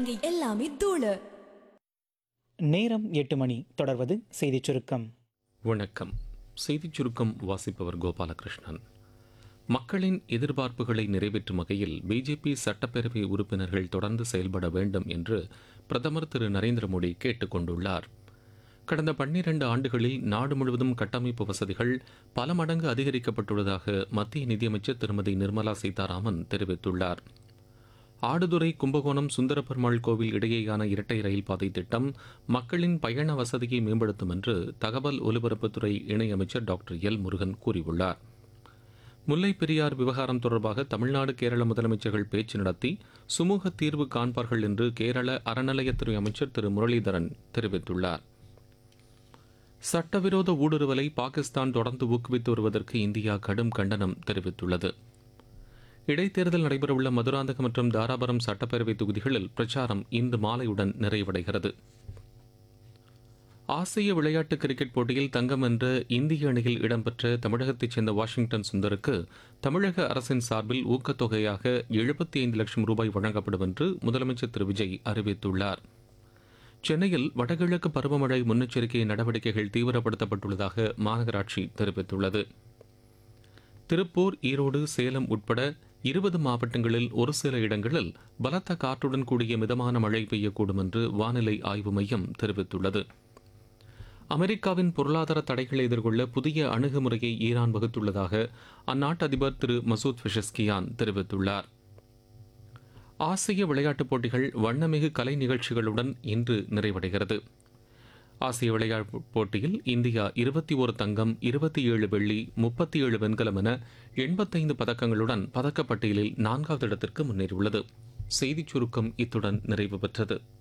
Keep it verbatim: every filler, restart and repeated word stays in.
இங்க எல்லாமே தூளு. நேரம் எட்டு மணி. தொடர்வது செய்திச் சுருக்கம். வணக்கம். செய்திச் சுருக்கம் வாசிப்பவர் கோபாலகிருஷ்ணன். மக்களின் எதிர்பார்ப்புகளை நிறைவேற்றும் வகையில் பிஜேபி சட்டப்பேரவை உறுப்பினர்கள் தொடர்ந்து செயல்பட வேண்டும் என்று பிரதமர் திரு நரேந்திர மோடி கேட்டுக் கொண்டுள்ளார். கடந்த பன்னிரண்டு ஆண்டுகளில் நாடு முழுவதும் கட்டமைப்பு வசதிகள் பல மடங்கு அதிகரிக்கப்பட்டுள்ளதாக மத்திய நிதியமைச்சர் திருமதி நிர்மலா சீதாராமன் தெரிவித்துள்ளார். ஆடுதுறை கும்பகோணம் சுந்தரபெருமாள் கோவில் இடையேயான இரட்டை ரயில் பாதை திட்டம் மக்களின் பயண வசதியை மேம்படுத்தும் என்று தகவல் ஒலிபரப்புத்துறை இணையமைச்சர் டாக்டர் எல் முருகன் கூறியுள்ளார். முல்லை பெரியார் விவகாரம் தொடர்பாக தமிழ்நாடு கேரள முதலமைச்சர்கள் பேச்சு நடத்தி சுமூக தீர்வு காண்பார்கள் என்று கேரள அறநிலையத்துறை அமைச்சர் திரு முரளிதரன் தெரிவித்துள்ளார். சட்டவிரோத ஊடுருவலை பாகிஸ்தான் தொடர்ந்து ஊக்குவித்து வருவதற்கு இந்தியா கடும் கண்டனம் தெரிவித்துள்ளது. இடைத்தேர்தல் நடைபெறவுள்ள மதுராந்தகம் மற்றும் தாராபுரம் சட்டப்பேரவை தொகுதிகளில் பிரச்சாரம் இன்று மாலையுடன் நிறைவடைகிறது. ஆசிய விளையாட்டு கிரிக்கெட் போட்டியில் தங்கம் வென்ற இந்திய அணியில் இடம்பெற்ற தமிழகத்தைச் சேர்ந்த வாஷிங்டன் சுந்தருக்கு தமிழக அரசின் சார்பில் ஊக்கத்தொகையாக எழுபத்தி ஐந்து லட்சம் ரூபாய் வழங்கப்படும் என்று முதலமைச்சர் திரு விஜய் அறிவித்துள்ளார். சென்னையில் வடகிழக்கு பருவமழை முன்னெச்சரிக்கை நடவடிக்கைகள் தீவிரப்படுத்தப்பட்டுள்ளதாக மாநகராட்சி தெரிவித்துள்ளது. திருப்பூர், ஈரோடு, சேலம் உட்பட இருபது மாவட்டங்களில் ஒரு சில இடங்களில் பலத்த காற்றுடன் கூடிய மிதமான மழை பெய்யக்கூடும் என்று வானிலை ஆய்வு மையம் தெரிவித்துள்ளது. அமெரிக்காவின் பொருளாதார தடைகளை எதிர்கொள்ள புதிய அணுகுமுறையை ஈரான் வகுத்துள்ளதாக அந்நாட்டு அதிபர் திரு மசூத் பெஷஸ்கியான் தெரிவித்துள்ளார். ஆசிய விளையாட்டுப் போட்டிகள் வண்ணமிகு கலை நிகழ்ச்சிகளுடன் இன்று நிறைவடைகிறது. ஆசிய விளையாட்டுப் போட்டியில் இந்தியா இருபத்தி ஒரு தங்கம், இருபத்தி ஏழு வெள்ளி, முப்பத்தி ஏழு வெண்கலம் என எண்பத்தைந்து பதக்கங்களுடன் பதக்கப்பட்டியலில் நான்காவது இடத்திற்கு முன்னேறியுள்ளது. செய்திச் சுருக்கம் இத்துடன் நிறைவு பெற்றது.